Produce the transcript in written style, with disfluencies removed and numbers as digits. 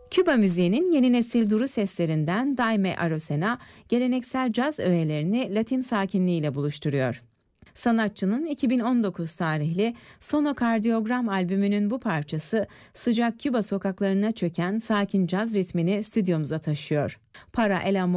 Küba müziğinin yeni nesil duru seslerinden Daime Arocena, geleneksel caz öğelerini Latin sakinliğiyle buluşturuyor. Sanatçının 2019 tarihli Sonokardiyogram albümünün bu parçası sıcak Küba sokaklarına çöken sakin caz ritmini stüdyomuza taşıyor. Para el